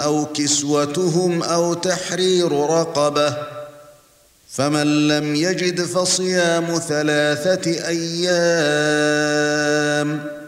أو كسوتهم أو تحرير رقبة، فمن لم يجد فصيام 3 أيام